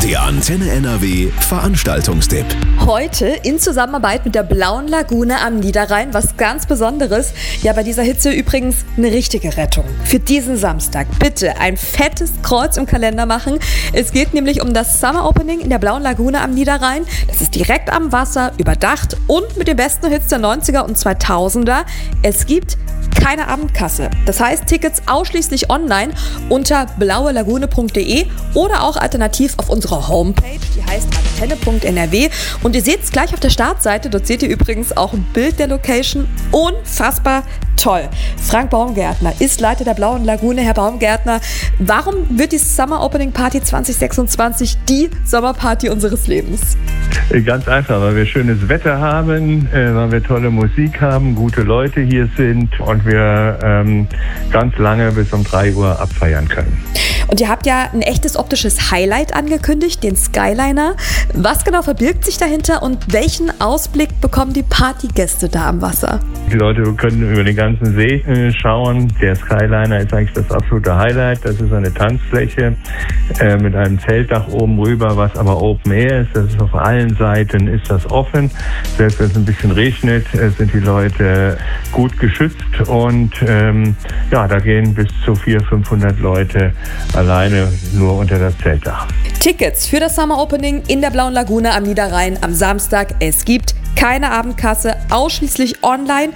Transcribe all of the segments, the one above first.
Der Antenne NRW Veranstaltungstipp. Heute in Zusammenarbeit mit der Blauen Lagune am Niederrhein was ganz Besonderes. Ja, bei dieser Hitze übrigens eine richtige Rettung. Für diesen Samstag bitte ein fettes Kreuz im Kalender machen. Es geht nämlich um das Summer Opening in der Blauen Lagune am Niederrhein. Das ist direkt am Wasser, überdacht und mit den besten Hits der 90er und 2000er. Es gibt keine Abendkasse. Das heißt, Tickets ausschließlich online unter blauelagune.de oder auch alternativ auf unserer Homepage, die heißt antenne.nrw. Und ihr seht es gleich auf der Startseite, dort seht ihr übrigens auch ein Bild der Location. Unfassbar toll. Frank Baumgärtner ist Leiter der Blauen Lagune. Herr Baumgärtner, warum wird die Summer Opening Party 2026 die Sommerparty unseres Lebens? Ganz einfach, weil wir schönes Wetter haben, weil wir tolle Musik haben, gute Leute hier sind und wir ganz lange bis um 3 Uhr abfeiern können. Und ihr habt ja ein echtes optisches Highlight angekündigt, den Skyliner. Was genau verbirgt sich dahinter und welchen Ausblick bekommen die Partygäste da am Wasser? Die Leute können über den ganzen See schauen. Der Skyliner ist eigentlich das absolute Highlight. Das ist eine Tanzfläche mit einem Zeltdach oben rüber, was aber Open Air ist. Das ist auf allen Seiten ist das offen. Selbst wenn es ein bisschen regnet, sind die Leute gut geschützt und da gehen bis zu 400-500 Leute alleine nur unter das Zeltdach. Tickets für das Summer Opening in der Blauen Lagune am Niederrhein am Samstag. Es gibt keine Abendkasse, ausschließlich online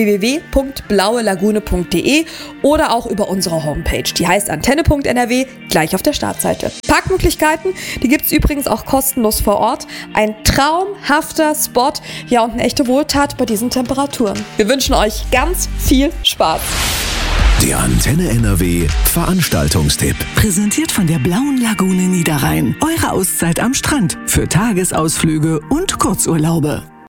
www.blauelagune.de oder auch über unsere Homepage. Die heißt antenne.nrw, gleich auf der Startseite. Parkmöglichkeiten, die gibt es übrigens auch kostenlos vor Ort. Ein traumhafter Spot, ja, und eine echte Wohltat bei diesen Temperaturen. Wir wünschen euch ganz viel Spaß. Der Antenne NRW Veranstaltungstipp. Präsentiert von der Blauen Lagune Niederrhein. Eure Auszeit am Strand für Tagesausflüge und Kurzurlaube.